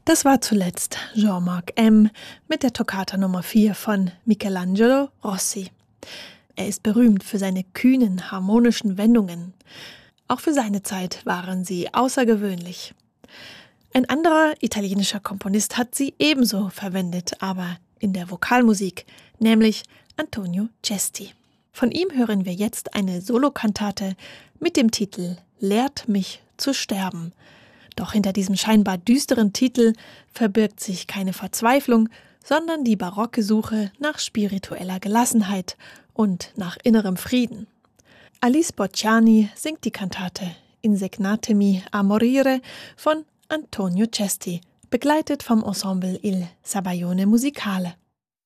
Das war zuletzt Jean-Marc M. mit der Toccata Nummer 4 von Michelangelo Rossi. Er ist berühmt für seine kühnen, harmonischen Wendungen. Auch für seine Zeit waren sie außergewöhnlich. Ein anderer italienischer Komponist hat sie ebenso verwendet, aber in der Vokalmusik, nämlich Antonio Cesti. Von ihm hören wir jetzt eine Solokantate mit dem Titel »Lehrt mich zu sterben«. Doch hinter diesem scheinbar düsteren Titel verbirgt sich keine Verzweiflung, sondern die barocke Suche nach spiritueller Gelassenheit und nach innerem Frieden. Alice Bocciani singt die Kantate Insegnatemi a morire von Antonio Cesti, begleitet vom Ensemble Il Sabajone Musicale.